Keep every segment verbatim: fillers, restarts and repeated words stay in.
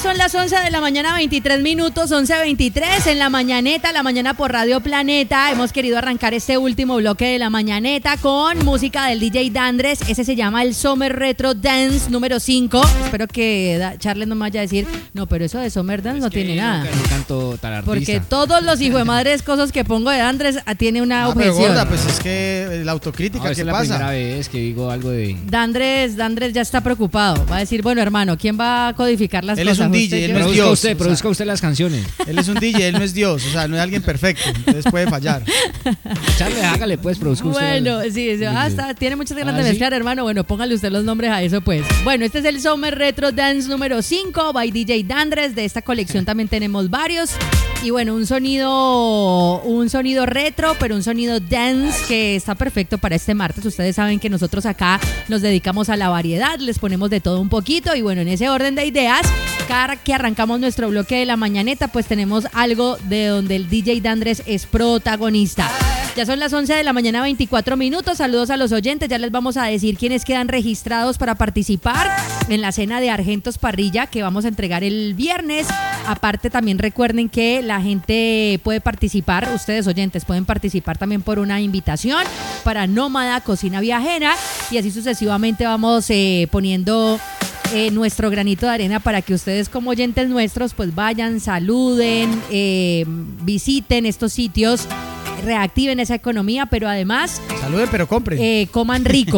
son las once de la mañana, veintitrés minutos, once veintitrés en la mañaneta, la mañana por Radio Planeta. Hemos querido arrancar este último bloque de la mañaneta con música del D J Dandres. Ese se llama el Summer Retro Dance número cinco. Espero que da, Charles no me vaya a decir, no, pero eso de Summer Dance no tiene nada. No, no canto tal artista. Porque todos los hijos de madres cosas que pongo de Dandres tiene una ah, objeción. Pero gorda, pues es que la autocrítica, no, ¿qué es pasa? Es la primera vez que digo algo de... Dandres, Dandres ya está preocupado. Va a decir, bueno, hermano, ¿quién va a codificar las él cosas? Él es un D J, él no es produzca Dios. Usted, produzca o sea, usted las canciones. Él es un D J, él no es Dios, o sea, no es alguien perfecto, entonces puede fallar. Charles, hágale pues, produzca usted. Bueno, sí, sí. Ah, está, tiene muchas ganas ah, de mezclar, ¿sí? Hermano. Bueno, póngale usted los nombres a eso, pues. Bueno, este es el Summer Retro Dance número cinco by D J Dandres. De esta colección también tenemos varios. Y bueno, un sonido, un sonido retro, pero un sonido dance que está perfecto para este martes. Ustedes saben que nosotros acá nos dedicamos a la variedad, les ponemos de todo un poquito. Y bueno, en ese orden de ideas, cada que arrancamos nuestro bloque de la mañaneta, pues tenemos algo de donde el D J Dandres es protagonista. Ya son las once de la mañana, veinticuatro minutos. Saludos a los oyentes. Ya les vamos a decir quiénes quedan registrados para participar en la cena de Argentos Parrilla que vamos a entregar el viernes. Aparte, también recuerden que la gente puede participar, ustedes oyentes pueden participar también por una invitación para Nómada Cocina Viajera. Y así sucesivamente vamos eh, poniendo eh, nuestro granito de arena para que ustedes como oyentes nuestros pues vayan, saluden, eh, visiten estos sitios, reactiven esa economía, pero además saluden, pero compren, eh, coman rico.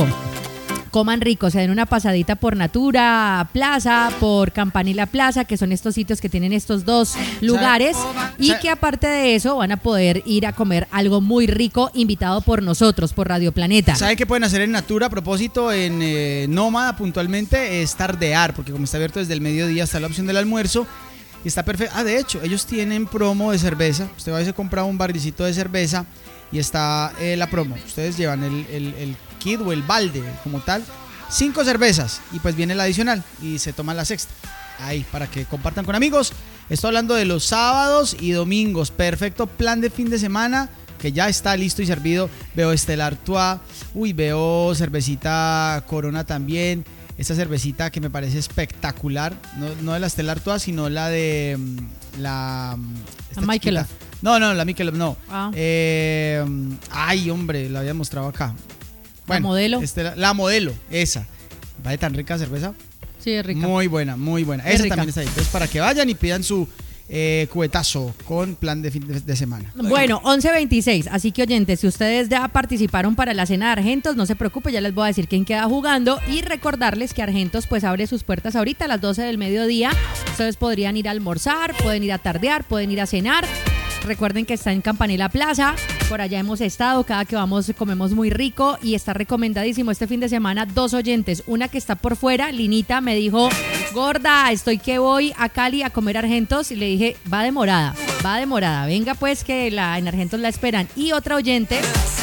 Coman rico, se den una pasadita por Natura Plaza, por Campanila Plaza, que son estos sitios que tienen estos dos lugares y que aparte de eso van a poder ir a comer algo muy rico invitado por nosotros, por Radio Planeta. ¿Saben qué pueden hacer en Natura? A propósito, en eh, Nómada puntualmente es tardear, porque como está abierto desde el mediodía está la opción del almuerzo y está perfecto. Ah, de hecho, ellos tienen promo de cerveza. Usted va a comprar un barricito de cerveza y está eh, la promo. Ustedes llevan el, el, el kit o el balde como tal, cinco cervezas y pues viene el adicional y se toma la sexta. Ahí, para que compartan con amigos. Estoy hablando de los sábados y domingos. Perfecto plan de fin de semana que ya está listo y servido. Veo Stella Artois, uy, veo cervecita Corona también. Esta cervecita que me parece espectacular, no, no de la Stella Artois, sino la de la... Michelob. No, no, la Michelob no. Ah. Eh, ay, hombre, la había mostrado acá. Bueno, la modelo. Este, la, la modelo, esa. ¿Vale tan rica cerveza? Sí, es rica. Muy buena, muy buena. Es esa rica. También está ahí. Entonces, para que vayan y pidan su eh, cubetazo con plan de fin de, de semana. Bueno, once veintiséis. Así que, oyentes, si ustedes ya participaron para la cena de Argentos, no se preocupen, ya les voy a decir quién queda jugando y recordarles que Argentos pues abre sus puertas ahorita a las doce del mediodía. Ustedes podrían ir a almorzar, pueden ir a tardear, pueden ir a cenar. Recuerden que está en Campanila Plaza, por allá hemos estado, cada que vamos comemos muy rico y está recomendadísimo este fin de semana. Dos oyentes, una que está por fuera, Linita, me dijo, gorda, estoy que voy a Cali a comer Argentos, y le dije, va demorada, va demorada, venga pues que la, en Argentos la esperan. Y otra oyente,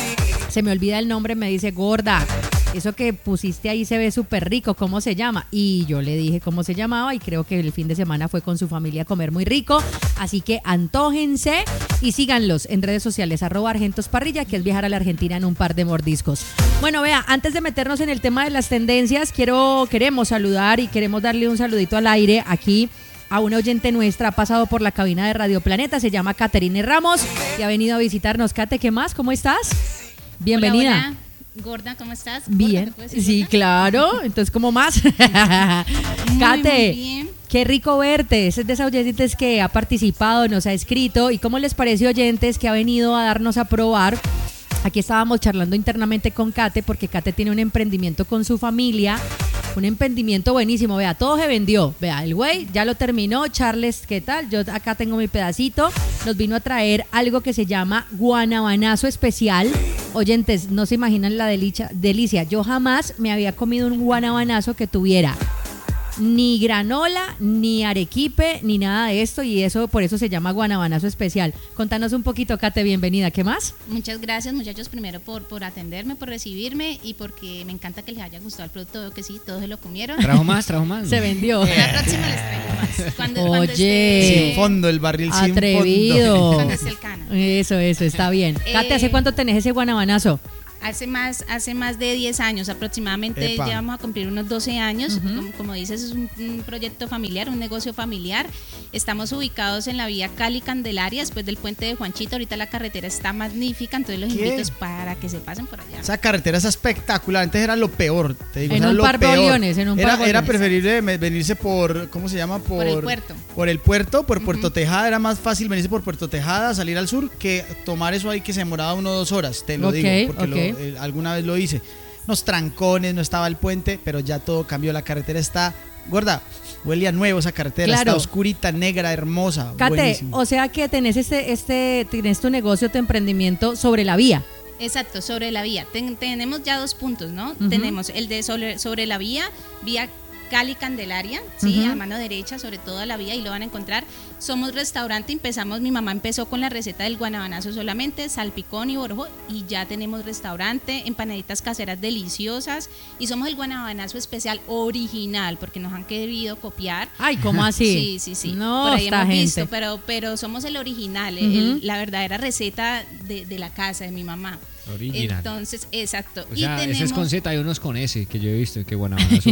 se me olvida el nombre, me dice, gorda, eso que pusiste ahí se ve súper rico, ¿cómo se llama? Y yo le dije cómo se llamaba y creo que el fin de semana fue con su familia a comer muy rico, así que antójense y síganlos en redes sociales, arroba Argentos Parrilla, que es viajar a la Argentina en un par de mordiscos. Bueno, vea, antes de meternos en el tema de las tendencias, quiero, queremos saludar y queremos darle un saludito al aire aquí a una oyente nuestra, ha pasado por la cabina de Radio Planeta, se llama Caterine Ramos y ha venido a visitarnos. Kate, ¿qué más? ¿Cómo estás? Bienvenida. Hola, hola. Gorda, ¿cómo estás? Bien, Gorda, ¿te sí, gorda? Claro, entonces ¿cómo más? Muy, Kate, muy bien. Qué rico verte, es de esas oyentes que ha participado, nos ha escrito. ¿Y cómo les parece, oyentes, que ha venido a darnos a probar? Aquí estábamos charlando internamente con Kate, porque Kate tiene un emprendimiento con su familia, un emprendimiento buenísimo. Vea, todo se vendió. Vea, el güey ya lo terminó. Charles, ¿qué tal? Yo acá tengo mi pedacito. Nos vino a traer algo que se llama guanabanazo especial. Oyentes, no se imaginan la delicia. delicia. Yo jamás me había comido un guanabanazo que tuviera ni granola, ni arequipe, ni nada de esto, y eso por eso se llama guanabanazo especial. Contanos un poquito, Kate, bienvenida. ¿Qué más? Muchas gracias, muchachos, primero por, por atenderme, por recibirme y porque me encanta que les haya gustado el producto, que sí, todos se lo comieron. Trajo más, trajo más. Se vendió. La próxima les traigo más. Cuando, Oye, cuando esté, Sin fondo, el barril atrevido. sin fondo. Cuando esté el cana. Eso, eso, está bien. Eh, Kate, ¿hace cuánto tenés ese guanabanazo? Hace más, hace más de diez años aproximadamente, Epa. ya vamos a cumplir unos doce años. Ujú. como, como dices, es un, un proyecto familiar, un negocio familiar. Estamos ubicados en la vía Cali Candelaria, después del puente de Juanchito. Ahorita la carretera está magnífica, entonces los ¿Qué? invito es para que se pasen por allá. Esa carretera es espectacular. Antes era lo peor. Te digo, En era un lo par de peor. aviones, en un era, par de era aviones. preferible me- venirse por, ¿cómo se llama? Por, Por el puerto. Por el puerto, por Puerto Tejada. Era más fácil venirse por Puerto Tejada, salir al sur, que tomar eso ahí que se demoraba uno o dos horas. Te lo Ok, digo, porque ok. lo- eh, alguna vez lo hice. Unos trancones, no estaba el puente, pero ya todo cambió. La carretera está, gorda, huele a nuevo esa carretera. Claro. Está oscurita, negra, hermosa. Cate, buenísimo. o sea que tenés este, este, tienes tu negocio, tu emprendimiento sobre la vía. Exacto, sobre la vía. Ten- tenemos ya dos puntos, ¿no? Ujú. Tenemos el de sobre, sobre la vía, vía Cali Candelaria, sí, Ujú. a mano derecha, sobre toda la vía, y lo van a encontrar. Somos restaurante, empezamos, mi mamá empezó con la receta del guanabanazo solamente, salpicón y borjo, y ya tenemos restaurante, empanaditas caseras deliciosas, y somos el guanabanazo especial original, porque nos han querido copiar. Ay, ¿cómo así? Sí, sí, sí. No, Por ahí esta hemos gente. visto, pero, pero somos el original, el- Ujú. el- la verdadera receta de, de la casa de mi mamá. Original. Entonces, exacto. O sea, y ese es tenemos con Z, hay unos con S que yo he visto que Guanabanazo.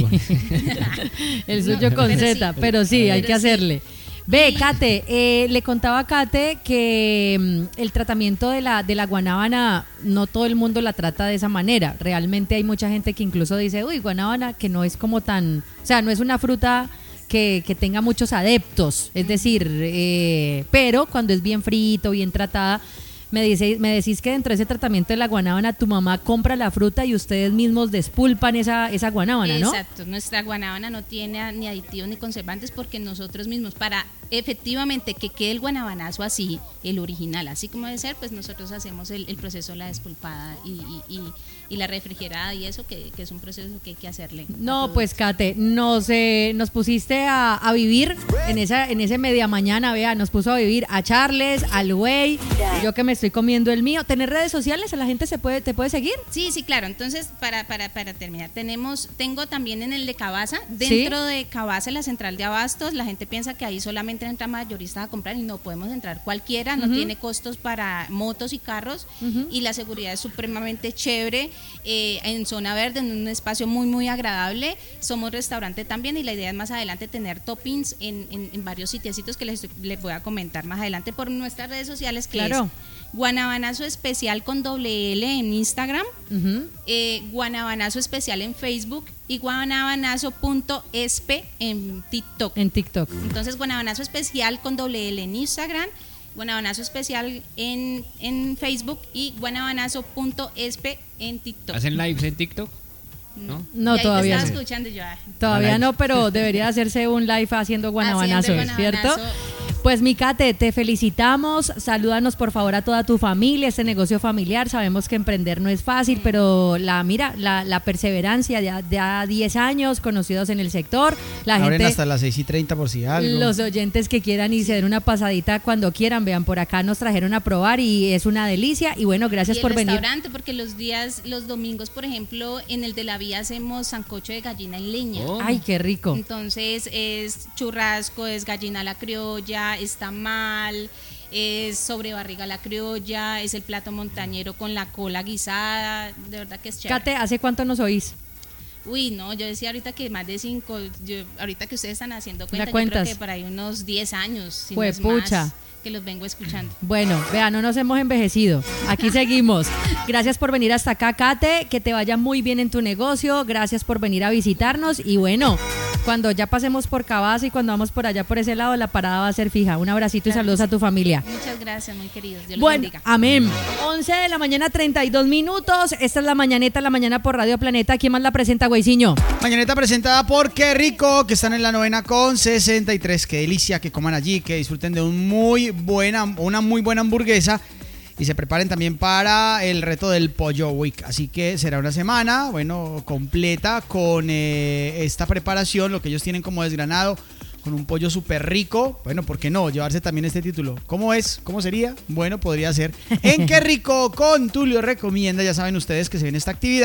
El No, suyo con pero Z, sí. pero sí, hay Pero que sí. hacerle. Ve, Kate, eh, le contaba a Kate que mm, el tratamiento de la, de la guanábana, no todo el mundo la trata de esa manera. Realmente hay mucha gente que incluso dice, uy, guanábana, que no es como tan, o sea, no es una fruta que, que tenga muchos adeptos. Es decir, eh, pero cuando es bien frito, bien tratada, me, dice, me decís que dentro de ese tratamiento de la guanábana, tu mamá compra la fruta y ustedes mismos despulpan esa, esa guanábana, ¿no? Exacto, nuestra guanábana no tiene a- ni aditivos ni conservantes, porque nosotros mismos, para efectivamente que quede el guanabanazo así, el original, así como debe ser, pues nosotros hacemos el, el proceso de la despulpada y, y- y- y la refrigerada y eso, que, que es un proceso que hay que hacerle. No, a pues Kate, nos, eh, nos pusiste a, a vivir en esa en ese media mañana, vea, nos puso a vivir a Charles, al güey, yo que me estoy comiendo el mío. ¿Tener redes sociales? ¿A la gente se puede te puede seguir? Sí, sí, claro. Entonces, para, para, para terminar, tenemos, tengo también en el de Cabaza, dentro de Cabaza, en la central de abastos, la gente piensa que ahí solamente entra mayoristas a comprar, y no, podemos entrar cualquiera, no Ujú. tiene costos para motos y carros, Ujú. y la seguridad es supremamente chévere, eh, en zona verde, en un espacio muy, muy agradable. Somos restaurante también, y la idea es más adelante tener toppings en, en, en varios sitiecitos que les, les voy a comentar más adelante por nuestras redes sociales, que Claro. es Guanabanazo Especial con doble L en Instagram, Ujú. eh, Guanabanazo Especial en Facebook y guanabanazo punto espe en TikTok. En TikTok. Entonces, Guanabanazo Especial con doble L en Instagram, Guanabanazo Especial en, en Facebook y guanabanazo punto espe en TikTok. ¿Hacen lives en TikTok? ¿No? No, Y ahí te todavía estaba no. escuchando yo. ah, Todavía Live. no, pero debería hacerse un live haciendo guanabanazo, haciendo el ¿cierto? guanabanazo. Pues mi Kate, te felicitamos, salúdanos por favor a toda tu familia, este negocio familiar, sabemos que emprender no es fácil, pero la mira, la, la perseverancia, ya, ya diez años conocidos en el sector, la Abren gente, hasta las seis y treinta por si algo. los oyentes que quieran y se den una pasadita cuando quieran, vean, por acá nos trajeron a probar y es una delicia, y bueno, gracias y el por venir. restaurante, porque los días, los domingos, por ejemplo, en el de la vía hacemos sancocho de gallina en leña. Oh. Ay, qué rico. Entonces es churrasco, es gallina a la criolla, es tamal, es sobrebarriga a la criolla, es el plato montañero con la cola guisada, de verdad que es chévere. Kate, ¿hace cuánto nos oís? Uy, no, yo decía ahorita que más de cinco, yo, ahorita que ustedes están haciendo cuenta, yo cuentas? creo que por ahí unos diez años, si no Jue es pucha. más, que los vengo escuchando. Bueno, vea, no nos hemos envejecido. Aquí seguimos. Gracias por venir hasta acá, Kate. Que te vaya muy bien en tu negocio. Gracias por venir a visitarnos. Y bueno, cuando ya pasemos por Cabaza y cuando vamos por allá por ese lado, la parada va a ser fija. Un abracito y Claro saludos que a tu familia. Muchas gracias, muy queridos. Dios los Bueno, bendiga. amén. once de la mañana, treinta y dos minutos. Esta es la mañaneta, la mañana por Radio Planeta. ¿Quién más la presenta, güeyciño? Mañaneta presentada por Qué Rico, que están en la novena con sesenta y tres. Qué delicia, que coman allí, que disfruten de un muy buena, una muy buena hamburguesa y se preparen también para el reto del Pollo Week. Así que será una semana, bueno, completa con eh, esta preparación, lo que ellos tienen como desgranado, con un pollo súper rico. Bueno, ¿por qué no? Llevarse también este título. ¿Cómo es? ¿Cómo sería? Bueno, podría ser en Qué Rico con Tulio Recomienda. Ya saben ustedes que se viene esta actividad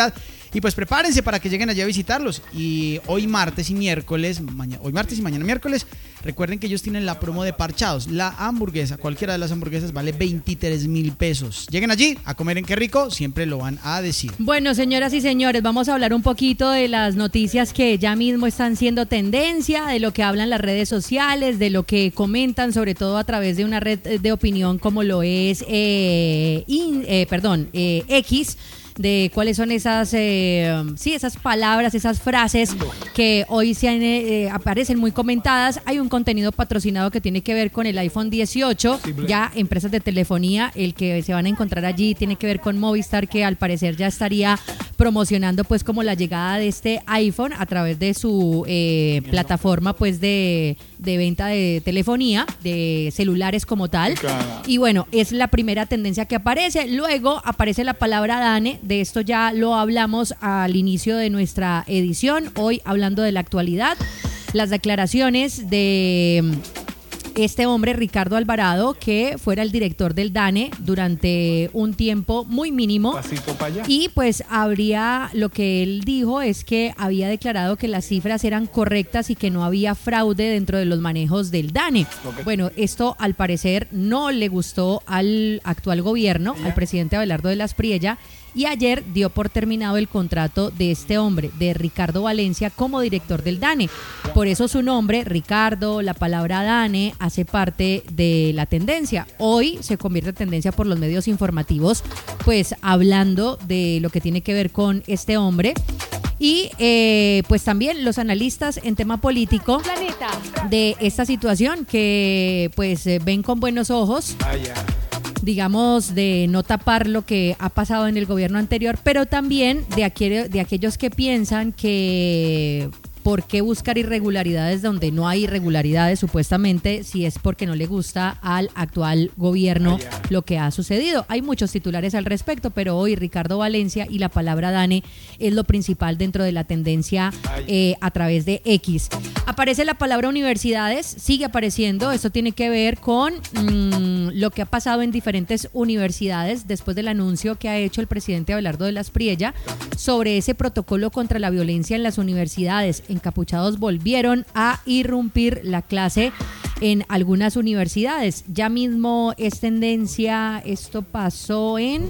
Y pues prepárense para que lleguen allí a visitarlos. Y hoy martes y miércoles, mañana, hoy martes y mañana miércoles, recuerden que ellos tienen la promo de parchados. La hamburguesa, cualquiera de las hamburguesas vale veintitrés mil pesos. Lleguen allí a comer en Qué Rico, siempre lo van a decir. Bueno, señoras y señores, vamos a hablar un poquito de las noticias que ya mismo están siendo tendencia, de lo que hablan las redes sociales, de lo que comentan, sobre todo a través de una red de opinión como lo es, eh, in, eh, perdón, eh, X, de cuáles son esas, eh, sí, esas palabras, esas frases que hoy se han, eh, aparecen muy comentadas. Hay un contenido patrocinado que tiene que ver con el iPhone dieciocho, ya empresas de telefonía, el que se van a encontrar allí tiene que ver con Movistar, que al parecer ya estaría promocionando pues como la llegada de este iPhone a través de su eh, plataforma pues de, de venta de telefonía, de celulares como tal. Y bueno, es la primera tendencia que aparece. Luego aparece la palabra DANE. De esto ya lo hablamos al inicio de nuestra edición, hoy hablando de la actualidad, las declaraciones de este hombre, Ricardo Alvarado, que fuera el director del DANE durante un tiempo muy mínimo. Y pues habría, lo que él dijo es que había declarado que las cifras eran correctas y que no había fraude dentro de los manejos del DANE. Okay. Bueno, esto al parecer no le gustó al actual gobierno, al presidente Abelardo de las Priella, y ayer dio por terminado el contrato de este hombre, de Ricardo Valencia, como director del DANE. Por eso su nombre, Ricardo, la palabra DANE, hace parte de la tendencia. Hoy se convierte en tendencia por los medios informativos, pues hablando de lo que tiene que ver con este hombre. Y eh, pues también los analistas en tema político de esta situación, que pues eh, ven con buenos ojos, digamos, de no tapar lo que ha pasado en el gobierno anterior, pero también de, aquel, de aquellos que piensan que por qué buscar irregularidades donde no hay irregularidades, supuestamente, si es porque no le gusta al actual gobierno lo que ha sucedido. Hay muchos titulares al respecto, pero hoy Ricardo Valencia y la palabra DANE es lo principal dentro de la tendencia eh, a través de X. Aparece la palabra universidades, sigue apareciendo. Esto tiene que ver con mmm, lo que ha pasado en diferentes universidades después del anuncio que ha hecho el presidente Abelardo de las Priella sobre ese protocolo contra la violencia en las universidades. Encapuchados volvieron a irrumpir la clase en algunas universidades. Ya mismo es tendencia, esto pasó en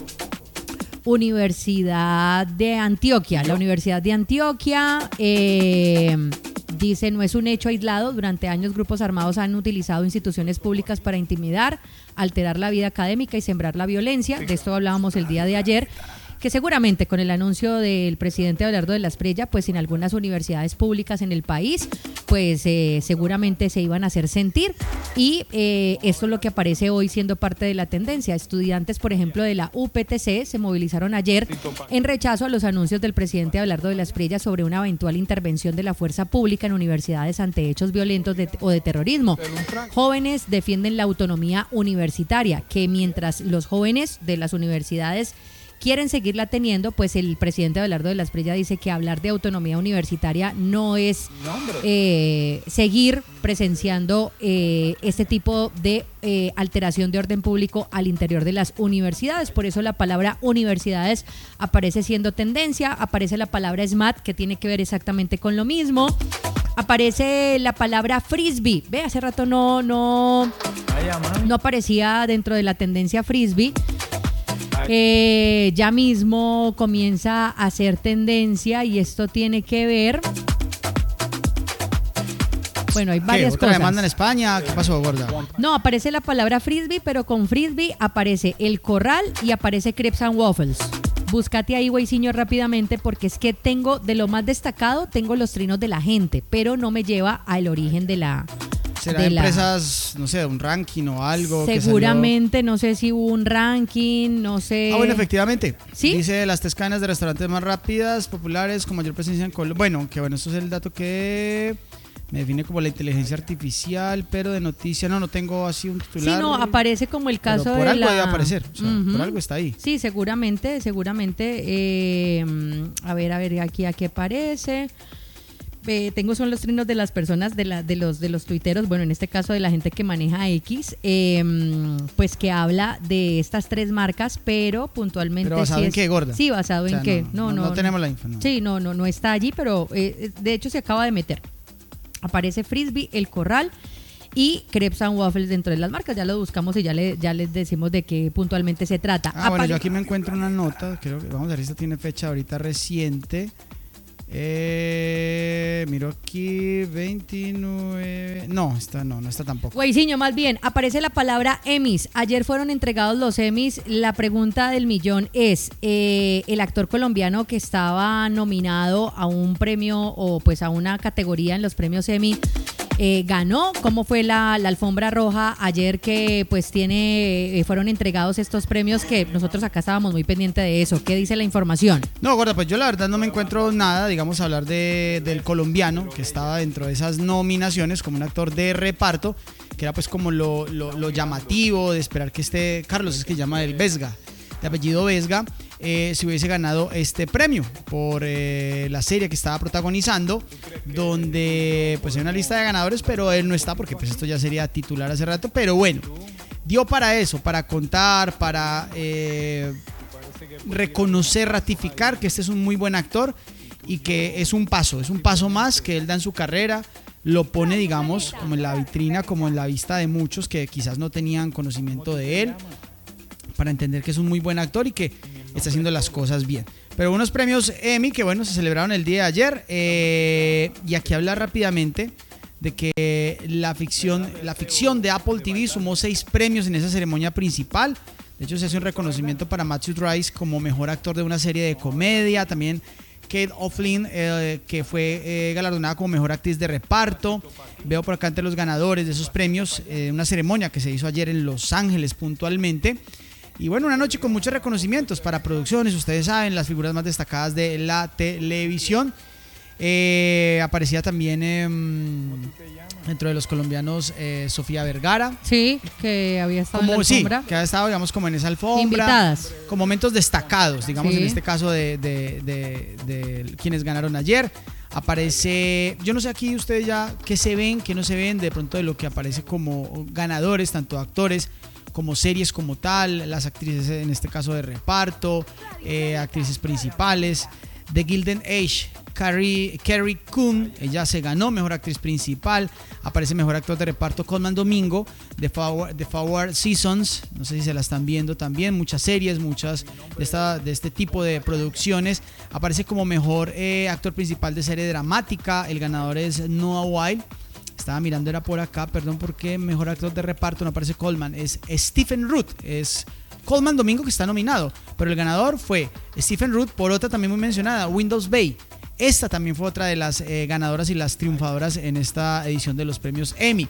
Universidad de Antioquia. La Universidad de Antioquia eh, dice, no es un hecho aislado. Durante años grupos armados han utilizado instituciones públicas para intimidar, alterar la vida académica y sembrar la violencia. De esto hablábamos el día de ayer, que seguramente con el anuncio del presidente Abelardo de las Priella, pues en algunas universidades públicas en el país, pues eh, seguramente se iban a hacer sentir, y eh, esto es lo que aparece hoy siendo parte de la tendencia. Estudiantes, por ejemplo, de la U P T C se movilizaron ayer en rechazo a los anuncios del presidente Abelardo de las Priella sobre una eventual intervención de la fuerza pública en universidades ante hechos violentos de, o de terrorismo. Jóvenes defienden la autonomía universitaria, que mientras los jóvenes de las universidades quieren seguirla teniendo, pues el presidente Abelardo de las Priella dice que hablar de autonomía universitaria no es eh, seguir presenciando eh, este tipo de eh, alteración de orden público al interior de las universidades. Por eso la palabra universidades aparece siendo tendencia. Aparece la palabra S M A T, que tiene que ver exactamente con lo mismo. Aparece la palabra frisbee. Ve, hace rato no, no, no aparecía dentro de la tendencia frisbee. Eh, ya mismo comienza a ser tendencia, y esto tiene que ver, bueno, hay varias ¿Qué? ¿Otra cosas. demanda en España? ¿Qué pasó, gorda? No, aparece la palabra frisbee, pero con frisbee aparece el corral y aparece crepes and waffles. Búscate ahí, Weisinho, rápidamente, porque es que tengo, de lo más destacado, tengo los trinos de la gente, pero no me lleva al origen de la... ¿Será de empresas, la... no sé, un ranking o algo? Seguramente, que no sé si hubo un ranking, no sé. Ah, bueno, efectivamente. ¿Sí? Dice las tres cadenas de restaurantes más rápidas, populares, con mayor presencia en Colombia. Bueno, que bueno, esto es el dato que me define como la inteligencia artificial, pero de noticia, no, no tengo así un titular. Sí, no, aparece como el caso pero por de algo la... debe aparecer, o sea, uh-huh. por algo está ahí. Sí, seguramente, seguramente. Eh, a ver, a ver, aquí a qué aparece. eh, tengo son los trinos de las personas, de, la, de, los, de los tuiteros, bueno, en este caso de la gente que maneja X, eh, pues que habla de estas tres marcas, pero puntualmente... ¿Pero basado sí en es, qué, gorda? Sí, basado O sea, en qué. No, no, no, no tenemos la info, no. Sí, no, no, no está allí, pero eh, de hecho se acaba de meter. Aparece Frisbee, El Corral y Crepes and Waffles dentro de las marcas. Ya lo buscamos y ya, le, ya les decimos de qué puntualmente se trata. Ah, bueno, Apare- yo aquí me encuentro una nota, creo que vamos a ver si esta tiene fecha ahorita reciente. Eh, miro aquí, veintinueve. No, esta no, no está tampoco. Güeyciño, más bien, aparece la palabra Emmys. Ayer fueron entregados los Emmys. La pregunta del millón es, eh, el actor colombiano que estaba nominado a un premio o pues a una categoría en los premios Emmy, eh, ganó. ¿Cómo fue la, la alfombra roja ayer que pues tiene, eh, fueron entregados estos premios que nosotros acá estábamos muy pendientes de eso? ¿Qué dice la información? No, gorda, pues yo la verdad no me encuentro nada, digamos, hablar de, del colombiano que estaba dentro de esas nominaciones como un actor de reparto, que era pues como lo, lo, lo llamativo de esperar que este Carlos, es que llama el Vesga, de apellido Vesga, eh, se hubiese ganado este premio por eh, la serie que estaba protagonizando, donde pues hay una lista de ganadores, pero él no está porque pues esto ya sería titular hace rato, pero bueno, dio para eso, para contar, para eh, reconocer, ratificar que este es un muy buen actor y que es un paso, es un paso más que él da en su carrera, lo pone digamos como en la vitrina, como en la vista de muchos que quizás no tenían conocimiento de él, para entender que es un muy buen actor y que está haciendo las cosas bien. Pero unos premios Emmy que bueno, se celebraron el día de ayer, eh, y aquí habla rápidamente de que la ficción, la ficción de Apple T V sumó seis premios en esa ceremonia principal. De hecho se hace un reconocimiento para Matthew Rice como mejor actor de una serie de comedia, también Kate O'Flynn, eh, que fue eh, galardonada como mejor actriz de reparto. Veo por acá entre los ganadores de esos premios, eh, una ceremonia que se hizo ayer en Los Ángeles puntualmente. Y bueno, una noche con muchos reconocimientos para producciones, ustedes saben, las figuras más destacadas de la televisión. Eh, aparecía también eh, dentro de los colombianos eh, Sofía Vergara. Sí, que había estado Como, en la sí, alfombra. que ha estado, digamos, como en esa alfombra. Invitadas. Con momentos destacados, digamos, Sí. en este caso de, de, de, de quienes ganaron ayer. Aparece, yo no sé aquí ustedes ya qué se ven, qué no se ven, de pronto de lo que aparece como ganadores, tanto actores como series como tal, las actrices en este caso de reparto, eh, actrices principales. The Gilded Age, Carrie, Carrie Coon, ella se ganó mejor actriz principal. Aparece mejor actor de reparto Colman Domingo, de Forward, de Forward Seasons, no sé si se la están viendo también, muchas series, muchas de, esta, de este tipo de producciones. Aparece como mejor eh, actor principal de serie dramática, el ganador es Noah Wild. Estaba mirando, era por acá, perdón, porque mejor actor de reparto no aparece Colman, es Stephen Root, es Colman Domingo que está nominado, pero el ganador fue Stephen Root por otra también muy mencionada, Windows Bay. Esta también fue otra de las eh, ganadoras y las triunfadoras en esta edición de los premios Emmy.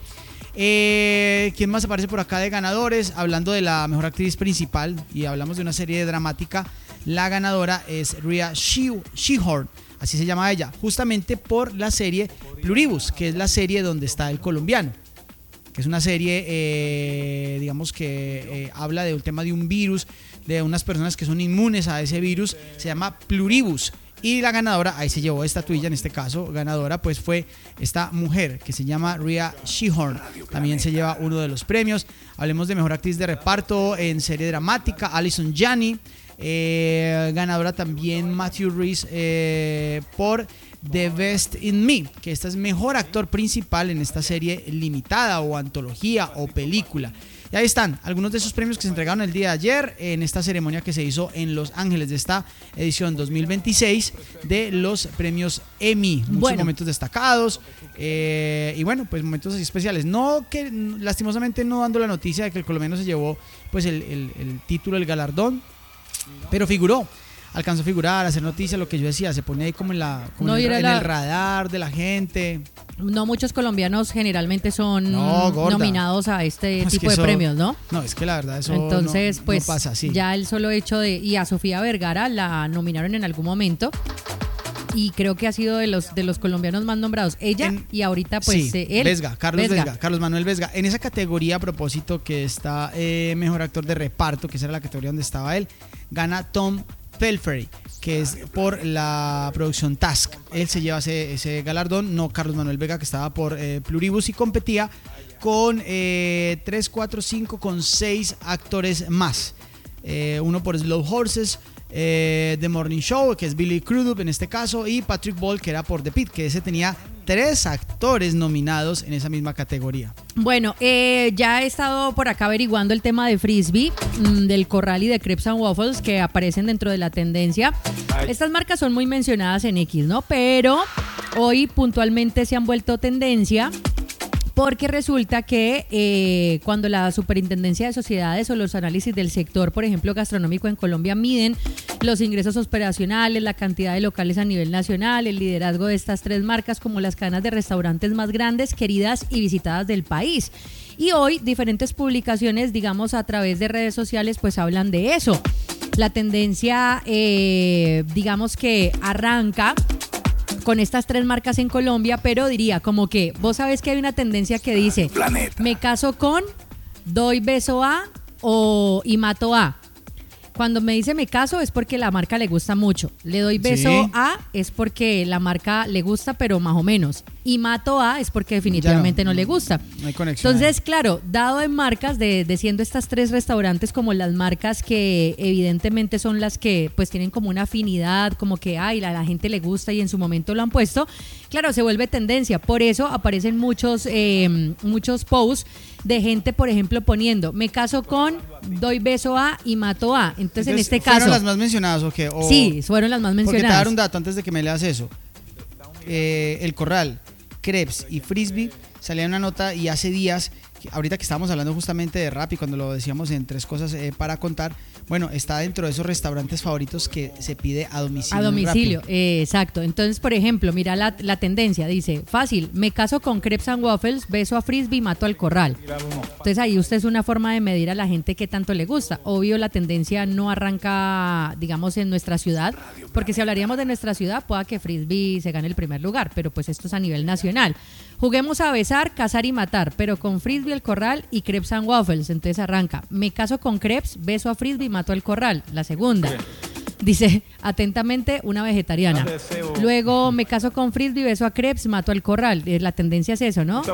Eh, ¿Quién más aparece por acá de ganadores? Hablando de la mejor actriz principal y hablamos de una serie dramática, la ganadora es Rhea Seehorn, así se llama ella, justamente por la serie Pluribus, que es la serie donde está el colombiano, que es una serie, eh, digamos que eh, habla del tema de un virus, de unas personas que son inmunes a ese virus, se llama Pluribus. Y la ganadora, ahí se llevó estatuilla, en este caso, ganadora, pues fue esta mujer que se llama Rhea Seehorn. También se lleva uno de los premios. Hablemos de mejor actriz de reparto en serie dramática, Allison Janney. Eh, ganadora también Matthew Rhys eh, por The Best in Me, que esta es mejor actor principal en esta serie limitada o antología o película. Y ahí están algunos de esos premios que se entregaron el día de ayer en esta ceremonia que se hizo en Los Ángeles de esta edición dos mil veintiséis de los premios Emmy. Muchos Bueno. momentos destacados eh, y bueno, pues momentos así especiales. No que lastimosamente no dando la noticia de que el colombiano se llevó pues el, el, el título, el galardón, pero figuró. Alcanzó a figurar, a hacer noticias, lo que yo decía, se pone ahí como en, la, como No, en, y el, era en la- el radar de la gente. No muchos colombianos generalmente son No, gorda. nominados a este Es tipo que de eso- premios, ¿no? No, es que la verdad eso Entonces, no, pues no pasa así. ya el solo hecho de... Y a Sofía Vergara la nominaron en algún momento y creo que ha sido de los de los colombianos más nombrados. Ella En- y ahorita pues sí, eh, él. Vesga, Carlos Vesga. Vesga. Carlos Manuel Vesga. En esa categoría, a propósito, que está eh, mejor actor de reparto, que esa era la categoría donde estaba él, gana Tom Pelfrey, que es por la producción Task. Él se lleva ese, ese galardón, no Carlos Manuel Vega, que estaba por eh, Pluribus y competía con eh, tres, cuatro, cinco, con seis actores más. Eh, uno por Slow Horses, eh, The Morning Show, que es Billy Crudup en este caso, y Patrick Ball, que era por The Pit, que ese tenía tres actores nominados en esa misma categoría. Bueno, eh, ya he estado por acá averiguando el tema de Frisbee, mmm, del Corral y de Crepes and Waffles, que aparecen dentro de la tendencia. Estas marcas son muy mencionadas en X, ¿no? Pero hoy puntualmente se han vuelto tendencia, porque resulta que eh, cuando la Superintendencia de Sociedades o los análisis del sector, por ejemplo, gastronómico en Colombia, miden los ingresos operacionales, la cantidad de locales a nivel nacional, el liderazgo de estas tres marcas como las cadenas de restaurantes más grandes, queridas y visitadas del país. Y hoy diferentes publicaciones, digamos a través de redes sociales, pues hablan de eso. La tendencia, eh, digamos que arranca con estas tres marcas en Colombia, pero diría como que vos sabés que hay una tendencia que dice Planeta. Me caso con, doy beso a o y mato a. Cuando me dice me caso es porque la marca le gusta mucho. Le doy beso sí. a es porque la marca le gusta, pero más o menos. Y mato a es porque definitivamente no, no le gusta. No hay conexión. Entonces, claro, dado en marcas, de, de siendo estas tres restaurantes como las marcas que evidentemente son las que pues tienen como una afinidad, como que ay, la, la gente le gusta y en su momento lo han puesto, claro, se vuelve tendencia. Por eso aparecen muchos, eh, muchos posts de gente, por ejemplo, poniendo me caso con, doy beso a y mato a. Entonces, Entonces en este caso... ¿Fueron las más mencionadas o qué? O, sí, fueron las más mencionadas. Porque te dar un dato antes de que me leas eso. Eh, el Corral, Crepes y Frisbee salía una nota y hace días, ahorita que estábamos hablando justamente de Rappi, cuando lo decíamos en tres cosas eh, para contar, bueno, está dentro de esos restaurantes favoritos que se pide a domicilio. A domicilio, eh, exacto. Entonces, por ejemplo, mira la, la tendencia, dice, fácil, me caso con Crepes and Waffles, beso a Frisbee, mato al Corral. Entonces ahí usted es una forma de medir a la gente qué tanto le gusta. Obvio, la tendencia no arranca, digamos, en nuestra ciudad, porque si hablaríamos de nuestra ciudad, pueda que Frisbee se gane el primer lugar, pero pues esto es a nivel nacional. Juguemos a besar, cazar y matar, pero con Frisbee, el Corral y Crepes and Waffles. Entonces arranca, me caso con Crepes, beso a Frisbee, mato al Corral. La segunda, dice, atentamente, una vegetariana. Luego, me caso con Frisbee, beso a Crepes, mato al Corral. La tendencia es eso, ¿no?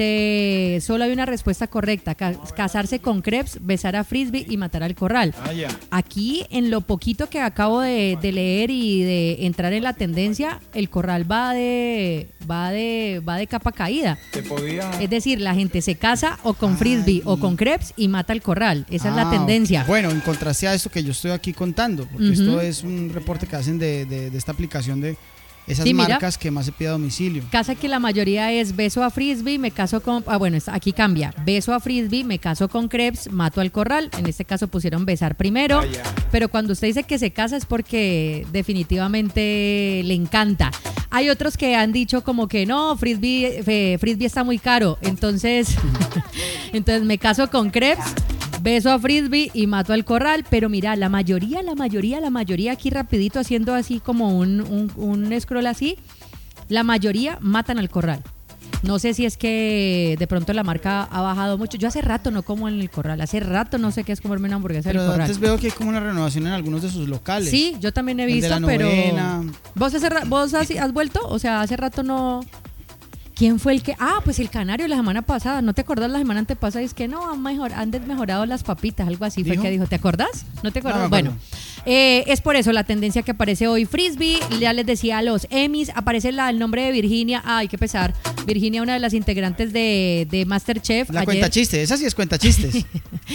Dice, solo hay una respuesta correcta, casarse con Crepes, besar a Frisbee y matar al Corral. Aquí, en lo poquito que acabo de, de leer y de entrar en la tendencia, el Corral va de va de va de capa caída. Es decir, la gente se casa o con Frisbee Ay. o con Crepes y mata al Corral. Esa ah, es la tendencia. Okay. Bueno, en contraste a esto que yo estoy aquí contando, porque uh-huh. esto es un reporte que hacen de, de, de esta aplicación de esas sí, marcas mira, que más se pide a domicilio. Casa que la mayoría es beso a Frisbee, me caso con... Ah, bueno, aquí cambia. Beso a Frisbee, me caso con Crepes, mato al Corral. En este caso pusieron besar primero. Ah, yeah. Pero cuando usted dice que se casa es porque definitivamente le encanta. Hay otros que han dicho como que no, Frisbee, eh, Frisbee está muy caro. Entonces, entonces me caso con Crepes, beso a Frisbee y mato al Corral. Pero mira, la mayoría, la mayoría, la mayoría aquí rapidito haciendo así como un, un, un scroll así, la mayoría matan al Corral. No sé si es que de pronto la marca ha bajado mucho. Yo hace rato no como en el Corral, hace rato no sé qué es comerme una hamburguesa en el Corral. Pero antes veo que hay como una renovación en algunos de sus locales. Sí, yo también he visto, pero... ¿Vos, hace, vos has, has vuelto? O sea, hace rato no... ¿Quién fue el que...? Ah, pues el Canario la semana pasada. ¿No te acordás la semana antepasada? Es que no, han, mejor, han desmejorado las papitas, algo así. ¿Dijo? Fue que dijo. ¿Te acordás? ¿No te acordás? No, bueno, bueno. Eh, es por eso la tendencia que aparece hoy Frisbee. Ya les decía a los Emmys. Aparece la, el nombre de Virginia. Ay, qué pesar. Virginia, una de las integrantes de, de MasterChef. La ayer. Cuenta chistes. Esa sí es cuenta chistes.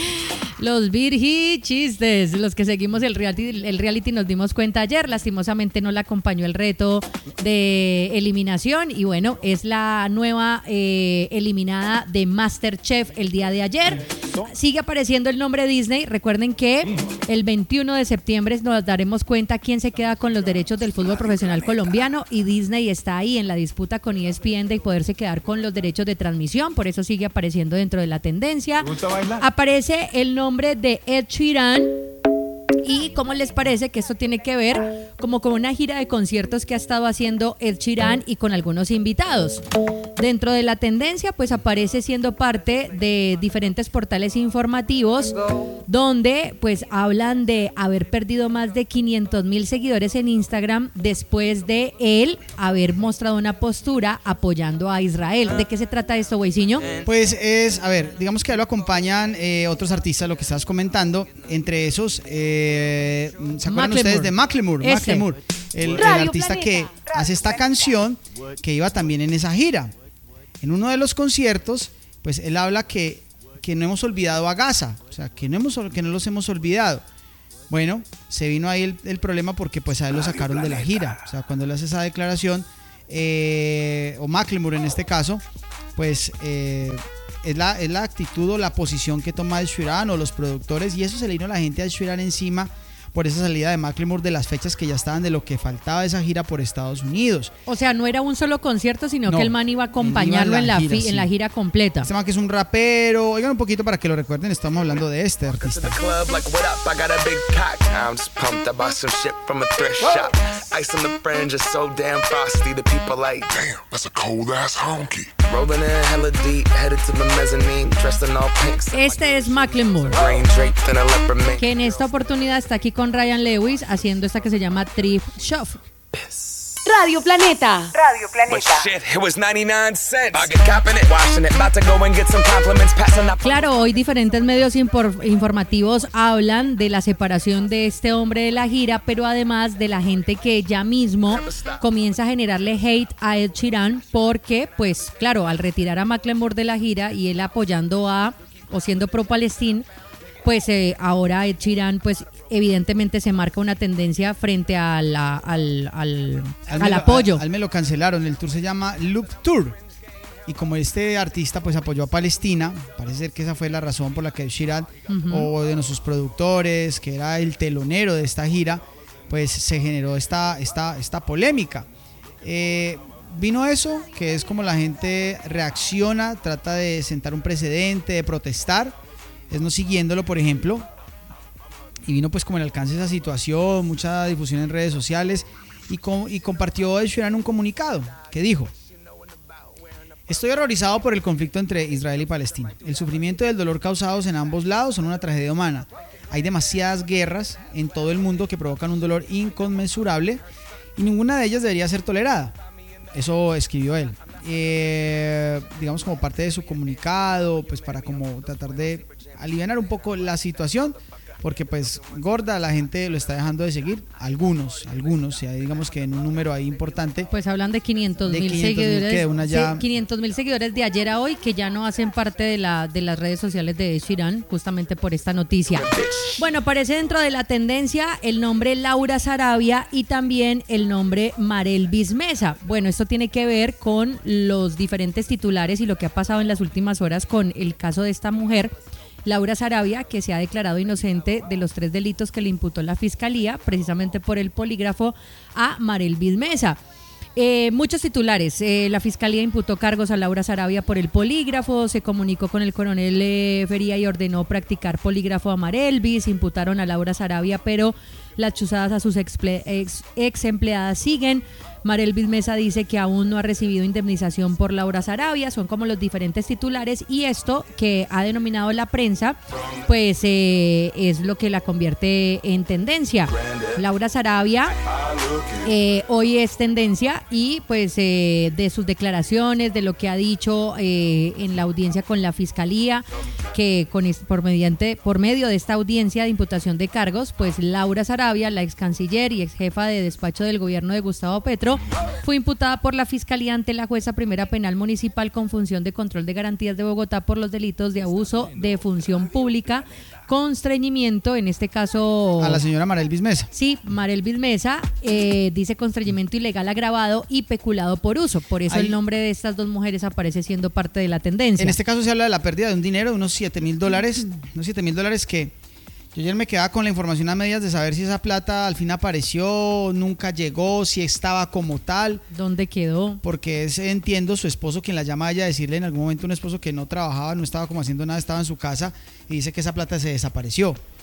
Los Virgi chistes. Los que seguimos el reality, el reality nos dimos cuenta ayer. Lastimosamente no la acompañó el reto de eliminación. Y bueno, es la nueva eh, eliminada de MasterChef el día de ayer. Sigue apareciendo el nombre Disney. Recuerden que el veintiuno de septiembre nos daremos cuenta quién se queda con los derechos del fútbol profesional colombiano, y Disney está ahí en la disputa con E S P N de poderse quedar con los derechos de transmisión. Por eso sigue apareciendo dentro de la tendencia. Aparece el nombre de Ed Sheeran ¿Y cómo les parece que esto tiene que ver como con una gira de conciertos que ha estado haciendo Ed Sheeran y con algunos invitados? Dentro de la tendencia, pues aparece siendo parte de diferentes portales informativos donde pues hablan de haber perdido más de quinientos mil seguidores en Instagram después de él haber mostrado una postura apoyando a Israel. ¿De qué se trata esto, Güeyciño? Pues es, a ver, digamos que a él lo acompañan eh, otros artistas, lo que estabas comentando, entre esos, eh, ¿se acuerdan Macklemore. ustedes de Macklemore? Ese. Macklemore, el, el Radio artista Planeta. que hace esta canción, que iba también en esa gira. En uno de los conciertos, pues él habla que, que no hemos olvidado a Gaza, o sea, que no, hemos, que no los hemos olvidado. Bueno, se vino ahí el, el problema porque pues a él lo sacaron de la gira, o sea, cuando él hace esa declaración, eh, o Macklemore en este caso, pues eh, es, la, es la actitud o la posición que toma Ed Sheeran o los productores, y eso se le vino a la gente a Ed Sheeran encima por esa salida de Macklemore de las fechas que ya estaban de lo que faltaba de esa gira por Estados Unidos. O sea, no era un solo concierto, sino No, que el man iba a acompañarlo él en iba la, en la gira, fi- en la sí. gira completa. Este man que es un rapero, oigan un poquito para que lo recuerden, estamos hablando de este artista. Club like what up, I got a big cock. I'm just pumped, I bought some shit from a thrift shop. Ice on the fringe is so damn frosty, the people like, Damn, that's a cold ass honky. rolling in hella deep, headed to the mezzanine, dressed in all pink. Este es Macklemore, Green draped in a leopard mink. que en esta oportunidad está aquí con Ryan Lewis haciendo esta que se llama Thrift Shop. Radio Planeta. Radio But Planeta. shit, it was ninety-nine cents. I get copping it, washing it, about to go and get some compliments, passing up. Claro, hoy diferentes medios impor- informativos hablan de la separación de este hombre de la gira, pero además de la gente que ya mismo comienza a generarle hate a Ed Sheeran porque, pues claro, al retirar a Macklemore de la gira y él apoyando a o siendo pro-Palestín, pues eh, ahora Ed Sheeran pues evidentemente se marca una tendencia frente a la- al, al, al me lo- apoyo. Al, al me lo cancelaron, el tour se llama Loop Tour. Y como este artista pues apoyó a Palestina, parece ser que esa fue la razón por la que Ed Sheeran o de nuestros productores, que era el telonero de esta gira, pues se generó esta, esta, esta polémica. Eh, vino eso, que es como la gente reacciona, trata de sentar un precedente, de protestar, es no siguiéndolo, por ejemplo. Y vino pues como el alcance de esa situación, mucha difusión en redes sociales, y, com- y compartió Ed Sheeran un comunicado que dijo: estoy horrorizado por el conflicto entre Israel y Palestina. El sufrimiento y el dolor causados en ambos lados son una tragedia humana. Hay demasiadas guerras en todo el mundo que provocan un dolor inconmensurable y ninguna de ellas debería ser tolerada. Eso escribió él. Eh, digamos como parte de su comunicado, pues para como tratar de alivianar un poco la situación, porque pues gorda, la gente lo está dejando de seguir, algunos, algunos, y ahí digamos que en un número ahí importante. Pues hablan de quinientos De mil quinientos mil, seguidores, que una ya- sí, quinientos mil seguidores de ayer a hoy que ya no hacen parte de, la, de las redes sociales de Ed Sheeran, justamente por esta noticia. Bueno, aparece dentro de la tendencia el nombre Laura Sarabia y también el nombre Marel Bismesa. Bueno, esto tiene que ver con los diferentes titulares y lo que ha pasado en las últimas horas con el caso de esta mujer, Laura Sarabia, que se ha declarado inocente de los tres delitos que le imputó la fiscalía, precisamente por el polígrafo a Marel Bismesa. Eh, muchos titulares. Eh, la fiscalía imputó cargos a Laura Sarabia por el polígrafo, se comunicó con el coronel eh, Feria y ordenó practicar polígrafo a Marelvis, imputaron a Laura Sarabia, pero las chuzadas a sus exple- ex, ex empleadas siguen. Marelvis Mesa dice que aún no ha recibido indemnización por Laura Sarabia, son como los diferentes titulares, y esto que ha denominado la prensa, pues eh, es lo que la convierte en tendencia. Laura Sarabia eh, hoy es tendencia y pues eh, de sus declaraciones, de lo que ha dicho eh, en la audiencia con la fiscalía, que con es- por mediante por medio de esta audiencia de imputación de cargos, pues Laura Sarabia, la ex canciller y ex jefa de despacho del gobierno de Gustavo Petro, fue imputada por la fiscalía ante la jueza primera penal municipal con función de control de garantías de Bogotá por los delitos de abuso de función pública, constreñimiento, en este caso A la señora Marelvis Mesa. Sí, Marelvis Mesa eh, dice constreñimiento ilegal agravado y peculado por uso. Por eso Ahí- el nombre de estas dos mujeres aparece siendo parte de la tendencia. En este caso se habla de la pérdida de un dinero de unos siete mil dólares, unos siete mil dólares que yo ayer me quedaba con la información a medias de saber si esa plata al fin apareció, nunca llegó, si estaba como tal, ¿Dónde quedó? porque es, entiendo, su esposo quien la llama a ella a decirle en algún momento, un esposo que no trabajaba, no estaba como haciendo nada, estaba en su casa y dice que esa plata se desapareció.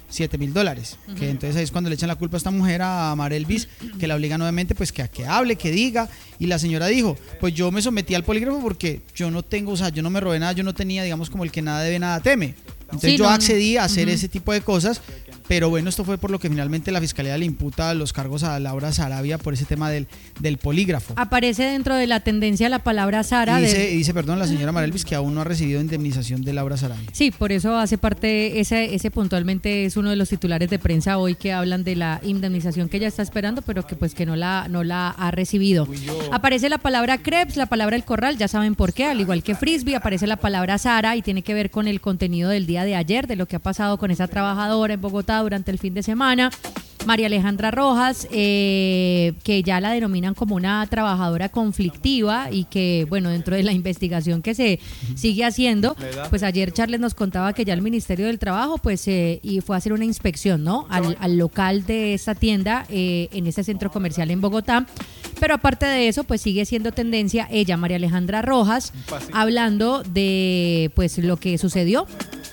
siete mil dólares. Uh-huh. Que entonces ahí es cuando le echan la culpa a esta mujer, a Marelvis, que la obligan nuevamente pues que a que hable, que diga, y la señora dijo, pues yo me sometí al polígrafo porque yo no tengo, o sea, yo no me robé nada, yo no tenía, digamos, como el que nada debe, nada teme. Entonces sí, yo no, accedí a hacer uh-huh. ese tipo de cosas, pero bueno, esto fue por lo que finalmente la fiscalía le imputa los cargos a Laura Sarabia por ese tema del, del polígrafo. Aparece dentro de la tendencia la palabra Sara. Y dice, de... y dice, perdón, la señora Marelvis que aún no ha recibido indemnización de Laura Sarabia. Sí, por eso hace parte, ese, ese puntualmente es uno de los titulares de prensa hoy que hablan de la indemnización que ella está esperando, pero que pues que no la, no la ha recibido. Aparece la palabra crepes, la palabra el corral, ya saben por qué, al igual que frisbee, aparece la palabra Sara y tiene que ver con el contenido del día de ayer, de lo que ha pasado con esa trabajadora en Bogotá durante el fin de semana. María Alejandra Rojas, eh, que ya la denominan como una trabajadora conflictiva y que, bueno, dentro de la investigación que se sigue haciendo, pues ayer Charles nos contaba que ya el Ministerio del Trabajo, pues, eh, y fue a hacer una inspección, ¿no? Al, al local de esta tienda eh, en este centro comercial en Bogotá. Pero aparte de eso, pues sigue siendo tendencia ella, María Alejandra Rojas, hablando de, pues, lo que sucedió.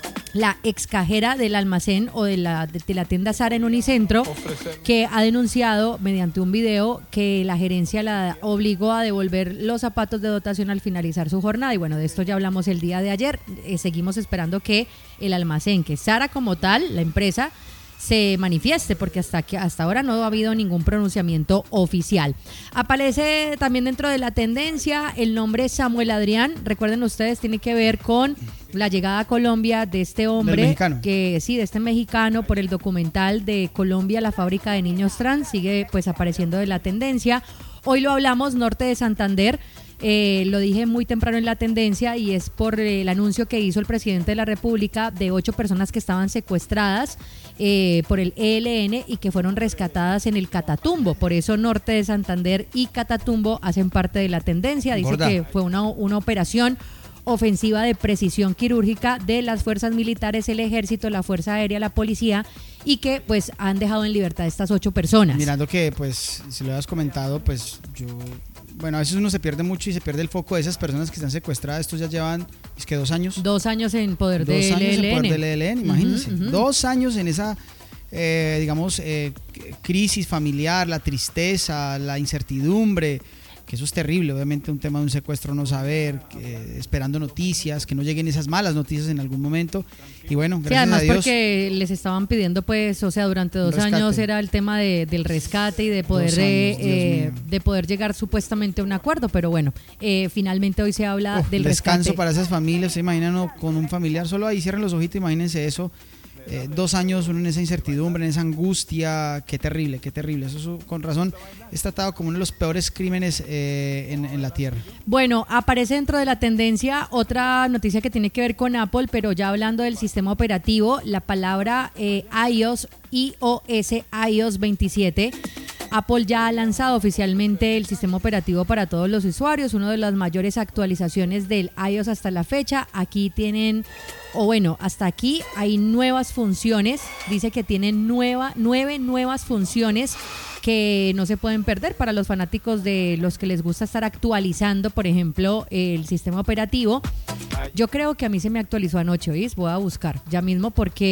La ex cajera del almacén o de la, de, de la tienda Sara en Unicentro, que ha denunciado mediante un video que la gerencia la obligó a devolver los zapatos de dotación al finalizar su jornada. Y bueno, de esto ya hablamos el día de ayer. Eh, seguimos esperando que el almacén, que Sara como tal, la empresa, se manifieste, porque hasta que hasta ahora no ha habido ningún pronunciamiento oficial. Aparece también dentro de la tendencia el nombre Samuel Adrián. Recuerden ustedes, tiene que ver con la llegada a Colombia de este hombre, que sí, de este mexicano, por el documental de Colombia, la fábrica de niños trans. Sigue pues apareciendo de la tendencia. Hoy lo hablamos, norte de Santander. Eh, lo dije muy temprano en la tendencia y es por el anuncio que hizo el presidente de la República de ocho personas que estaban secuestradas eh, por el E L N y que fueron rescatadas en el Catatumbo. Por eso Norte de Santander y Catatumbo hacen parte de la tendencia. Dice Gorda. que fue una, una operación ofensiva de precisión quirúrgica de las fuerzas militares, el ejército, la fuerza aérea, la policía, y que pues han dejado en libertad a estas ocho personas. Mirando que pues si lo habías comentado, pues yo, bueno, a veces uno se pierde mucho y se pierde el foco de esas personas que están secuestradas. Estos ya llevan, es que dos años. Dos años en poder del E L N. Dos años en poder del E L N, imagínense. Uh-huh, uh-huh. Dos años en esa, eh, digamos, eh, crisis familiar, la tristeza, la incertidumbre. Que eso es terrible, obviamente un tema de un secuestro, no saber, eh, esperando noticias, que no lleguen esas malas noticias en algún momento. Y bueno, gracias sí, además a Dios. Porque les estaban pidiendo, pues, o sea, durante dos años era el tema de, del rescate y de poder, años, eh, de poder llegar supuestamente a un acuerdo, pero bueno, eh, finalmente hoy se habla Uf, del descanso rescate. para esas familias. Se imaginan uno con un familiar, solo ahí cierren los ojitos, imagínense eso. Eh, dos años uno en esa incertidumbre, en esa angustia, qué terrible, qué terrible. Eso, eso con razón es tratado como uno de los peores crímenes eh, en, en la tierra. Bueno, aparece dentro de la tendencia otra noticia que tiene que ver con Apple, pero ya hablando del sistema operativo, la palabra eh, iOS, iOS, iOS veintisiete. Apple ya ha lanzado oficialmente el sistema operativo para todos los usuarios, una de las mayores actualizaciones del iOS hasta la fecha. Aquí tienen, o bueno, hasta aquí hay nuevas funciones, dice que tienen nueva, nueve nuevas funciones que no se pueden perder para los fanáticos de los que les gusta estar actualizando, por ejemplo, el sistema operativo. Yo creo que a mí se me actualizó anoche, ¿oís? Voy a buscar ya mismo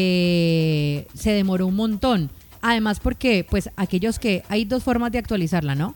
porque se demoró un montón. Además porque, pues, aquellos que... Hay dos formas de actualizarla, ¿no?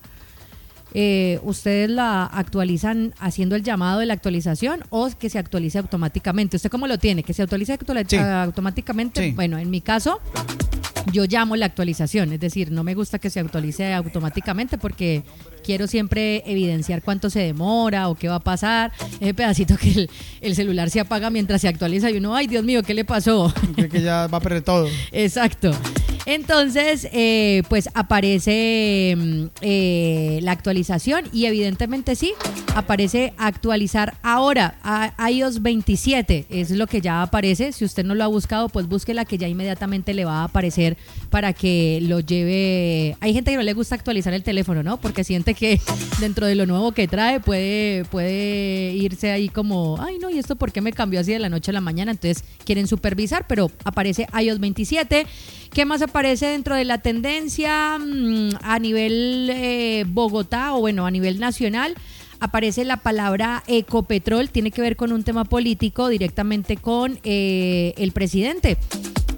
Eh, ustedes la actualizan haciendo el llamado de la actualización o que se actualice automáticamente. ¿Usted cómo lo tiene? ¿Que se actualice actualiz- sí. automáticamente? Sí. Bueno, en mi caso, yo llamo la actualización. Es decir, no me gusta que se actualice automáticamente porque quiero siempre evidenciar cuánto se demora o qué va a pasar. Ese pedacito que el, el celular se apaga mientras se actualiza y uno, ay, Dios mío, ¿qué le pasó? Creo que ya va a perder todo. Exacto. Entonces, eh, pues aparece eh, la actualización y evidentemente sí, aparece actualizar ahora a iOS veintisiete, es lo que ya aparece. Si usted no lo ha buscado, pues búsquela, que ya inmediatamente le va a aparecer para que lo lleve. Hay gente que no le gusta actualizar el teléfono, ¿no? Porque siente que dentro de lo nuevo que trae puede, puede irse ahí como, ay no, ¿y esto por qué me cambió así de la noche a la mañana? Entonces quieren supervisar, pero aparece iOS veintisiete. ¿Qué más aparece dentro de la tendencia a nivel eh, Bogotá o bueno, a nivel nacional? Aparece la palabra Ecopetrol, tiene que ver con un tema político directamente con eh, el presidente.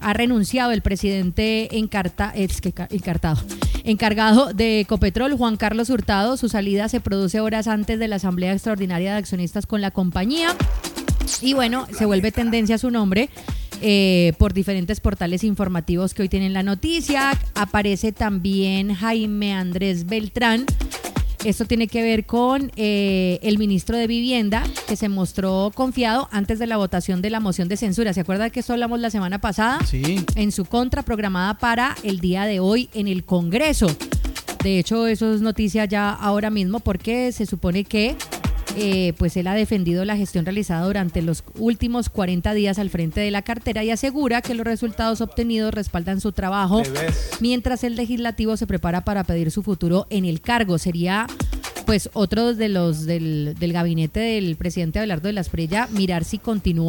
ha renunciado el presidente encarta, es que, encartado, encargado de Ecopetrol, Juan Carlos Hurtado. Su salida se produce horas antes de la Asamblea Extraordinaria de Accionistas con la compañía. Y bueno, se vuelve tendencia su nombre eh, por diferentes portales informativos que hoy tienen la noticia. Aparece también Jaime Andrés Beltrán. Esto tiene que ver con eh, el ministro de Vivienda, que se mostró confiado antes de la votación de la moción de censura. ¿Se acuerda que esto hablamos la semana pasada? Sí. En su contra, programada para el día de hoy en el Congreso. De hecho, eso es noticia ya ahora mismo porque se supone que eh, pues él ha defendido la gestión realizada durante los últimos cuarenta días al frente de la cartera y asegura que los resultados obtenidos respaldan su trabajo mientras el legislativo se prepara para pedir su futuro en el cargo. Sería pues otro de los del, del gabinete del presidente Abelardo de la Espriella mirar si continúa